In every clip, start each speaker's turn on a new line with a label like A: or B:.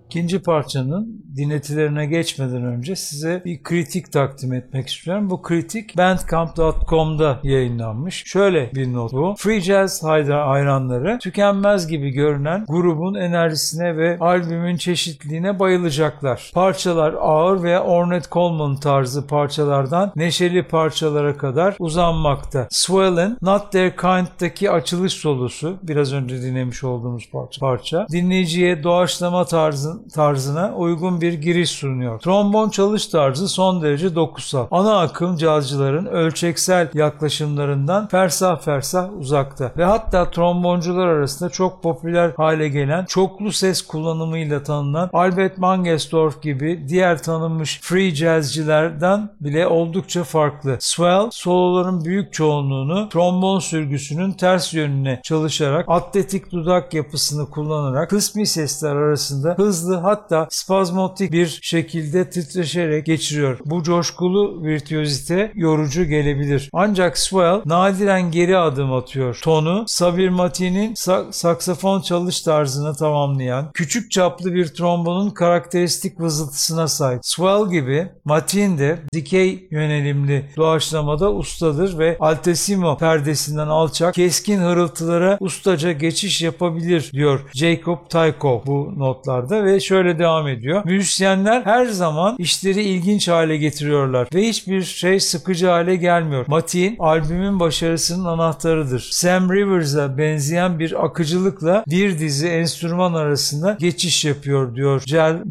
A: İkinci parçanın dinletilerine geçmeden önce size bir kritik takdim etmek istiyorum. Bu kritik Bandcamp.com'da yayınlanmış. Şöyle bir not bu. Free Jazz hayranları tükenmez gibi görünen grubun enerjisine ve albümün çeşitliliğine bayılacaklar. Parçalar ağır ve Ornette Coleman tarzı parçalardan neşeli parçalara kadar uzanmakta. Swell'in Not Their Kind'daki açılış solosu, biraz önce dinlemiş olduğumuz parça dinleyiciye doğaçlama tarzına uygun bir giriş sunuyor. Trombon çalış tarzı son derece dokusal. Ana akım cazcıların ölçeksel yaklaşımlarından fersah fersah uzakta ve hatta tromboncular arasında çok popüler hale gelen çoklu ses kullanımıyla tanınan Albert Mangelsdorff gibi diğer tanınmış free jazzcilerden bile oldukça farklı. Swell, soloların büyük çoğunluğunu trombon sürgüsünün ters yönüne çalışarak atletik dudak yapısını kullanarak kısmi sesler arasında hızlı hatta spazmotik bir şekilde titreşerek geçiriyor. Bu coşkulu virtüözite yorucu gelebilir. Ancak Swell nadiren geri adım atıyor. Tonu, Sabir Mati'nin saksafon çalış tarzını tamamlayan küçük çaplı bir trombonun karakteristik vızıltısına sahip. Swell gibi Matin de dikey yönelimli doğaçlamada ustadır ve altissimo perdesinden alçak, keskin hırıltılara ustaca geçiş yapabilir diyor Jacob Tykov bu notlarda ve şöyle devam ediyor. Müzisyenler her zaman işleri ilginç hale getiriyorlar ve hiçbir şey sıkıcı hale gelmiyor. Matin albümün başarısının anahtarıdır. Sam Rivers'a benzeyen bir akıcılıkla bir dizi enstrüman arasında geçiş yapıyor diyor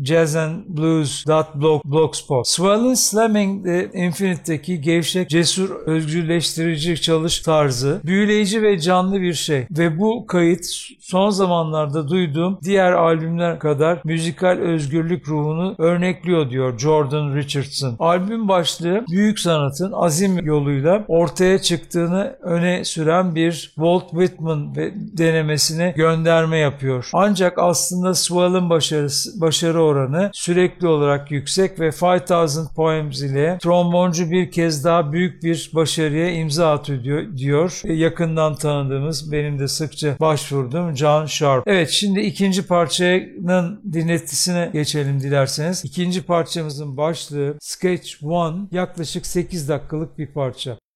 A: jazzandblues.blogspot. Swell'in Slamming the Infinite'deki gevşek, cesur, özgürleştirici çalış tarzı büyüleyici ve canlı bir şey ve bu kayıt son zamanlarda duyduğum diğer albümler kadar müzikal özgürlük ruhunu örnekliyor diyor Jordan Richardson. Albüm başlığı büyük sanatın azim yoluyla ortaya çıktığını öne süren bir Walt Whitman denemesine gönderme yapıyor. Ancak aslında Swell'in başarı oranı sürekli olarak yüksek ve 5000 Poems ile tromboncu bir kez daha büyük bir başarıya imza atıyor diyor. Yakından tanıdığımız, benim de sıkça başvurduğum John Sharp. Evet, şimdi ikinci parçanın dinletisine geçelim dilerseniz. İkinci parçamızın başlığı Sketch 1, yaklaşık 8 dakikalık bir parça.